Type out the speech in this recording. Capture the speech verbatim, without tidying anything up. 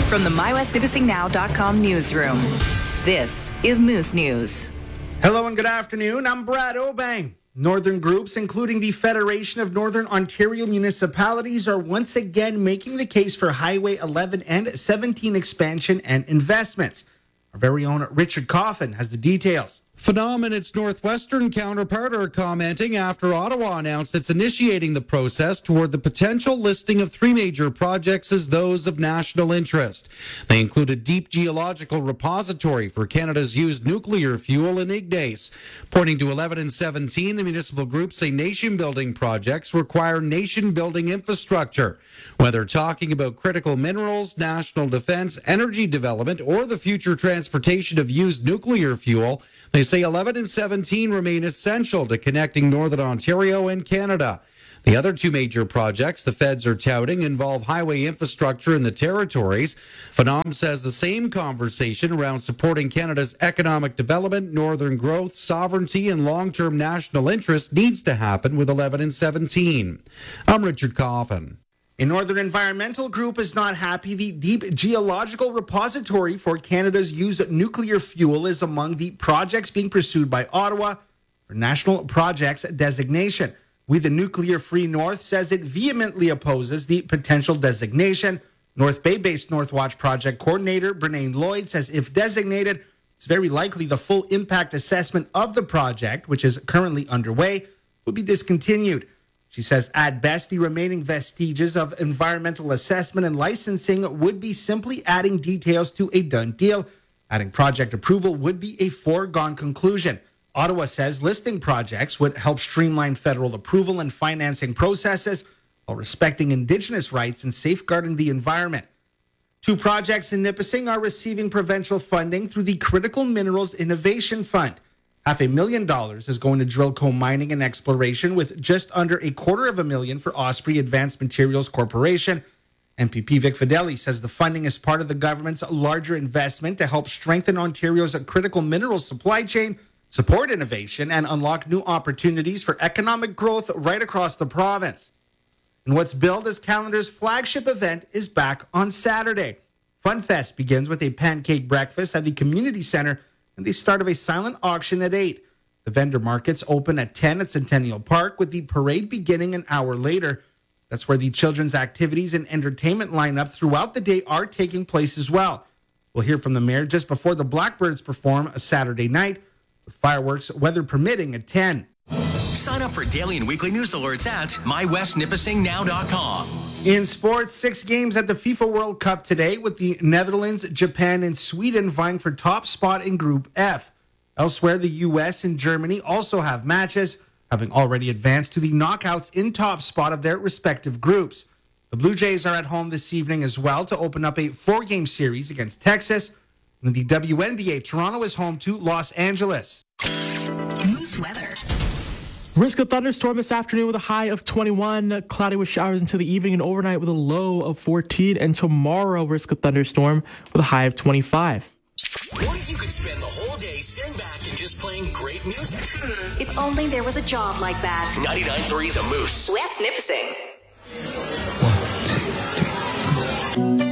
From the my west nipissing now dot com newsroom, this is Moose News. Hello and good afternoon. I'm Brad Obang. Northern groups, including the Federation of Northern Ontario Municipalities, are once again making the case for Highway eleven and seventeen expansion and investments. Our very own Richard Coffin has the details. Phenom and its northwestern counterpart are commenting after Ottawa announced it's initiating the process toward the potential listing of three major projects as those of national interest. They include a deep geological repository for Canada's used nuclear fuel in Ignace. Pointing to eleven and seventeen, the municipal groups say nation-building projects require nation-building infrastructure. Whether talking about critical minerals, national defense, energy development, or the future transportation of used nuclear fuel, they say eleven and seventeen remain essential to connecting Northern Ontario and Canada. The other two major projects the feds are touting involve highway infrastructure in the territories. Phenom says the same conversation around supporting Canada's economic development, northern growth, sovereignty, and long-term national interest needs to happen with eleven and seventeen. I'm Richard Coffin. A Northern Environmental Group is not happy the deep geological repository for Canada's used nuclear fuel is among the projects being pursued by Ottawa for National Projects designation. We the Nuclear Free North says it vehemently opposes the potential designation. North Bay-based Northwatch project coordinator Bernane Lloyd says if designated, it's very likely the full impact assessment of the project, which is currently underway, will be discontinued. She says, at best, the remaining vestiges of environmental assessment and licensing would be simply adding details to a done deal. Adding project approval would be a foregone conclusion. Ottawa says listing projects would help streamline federal approval and financing processes while respecting Indigenous rights and safeguarding the environment. Two projects in Nipissing are receiving provincial funding through the Critical Minerals Innovation Fund. Half a million dollars is going to Drillco Mining and Exploration, with just under a quarter of a million for Osprey Advanced Materials Corporation. M P P Vic Fideli says the funding is part of the government's larger investment to help strengthen Ontario's critical minerals supply chain, support innovation, and unlock new opportunities for economic growth right across the province. And what's billed as Calendar's flagship event is back on Saturday. FunFest begins with a pancake breakfast at the community center and the start of a silent auction at eight. The vendor markets open at ten at Centennial Park, with the parade beginning an hour later. That's where the children's activities and entertainment lineup throughout the day are taking place as well. We'll hear from the mayor just before the Blackbirds perform a Saturday night, with fireworks, weather permitting, at ten. Sign up for daily and weekly news alerts at my west nipissing now dot com. In sports, six games at the FIFA World Cup today, with the Netherlands, Japan, and Sweden vying for top spot in Group F. Elsewhere, the U S and Germany also have matches, having already advanced to the knockouts in top spot of their respective groups. The Blue Jays are at home this evening as well to open up a four-game series against Texas. In the W N B A, Toronto is home to Los Angeles. Moose weather. Risk of thunderstorm this afternoon with a high of twenty-one. Cloudy with showers into the evening and overnight with a low of fourteen. And tomorrow, risk of thunderstorm with a high of twenty-five. What if you could spend the whole day sitting back and just playing great music? If only there was a job like that. ninety-nine point three The Moose. West Nipissing.